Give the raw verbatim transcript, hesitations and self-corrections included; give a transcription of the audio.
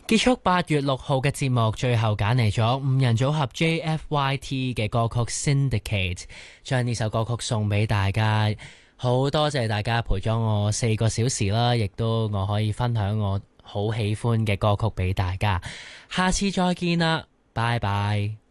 結束八月六號嘅節目，最後揀嚟咗五人組合 J F Y T 嘅歌曲 Syndicate， 將呢首歌曲送俾大家。好多謝大家陪咗我四個小時啦，亦都我可以分享我好喜歡嘅歌曲俾大家。下次再見啦，拜拜。